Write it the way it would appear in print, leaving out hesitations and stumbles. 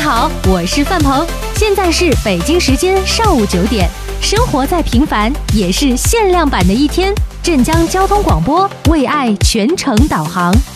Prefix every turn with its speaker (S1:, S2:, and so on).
S1: 好，我是范鹏，现在是北京时间上午9点。生活再平凡，也是限量版的一天。镇江交通广播为爱全程导航。